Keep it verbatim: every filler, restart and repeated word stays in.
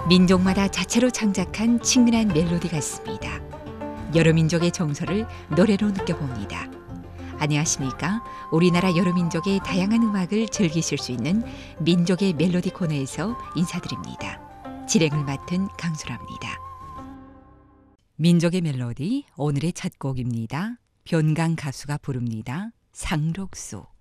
민족마다 자체로 창작한 친근한 멜로디 같습니다. 여러 민족의 정서를 노래로 느껴봅니다. 안녕하십니까? 우리나라 여러 민족의 다양한 음악을 즐기실 수 있는 민족의 멜로디 코너에서 인사드립니다. 진행을 맡은 강수라입니다. 민족의 멜로디 오늘의 첫 곡입니다. 변강 가수가 부릅니다. 상록수.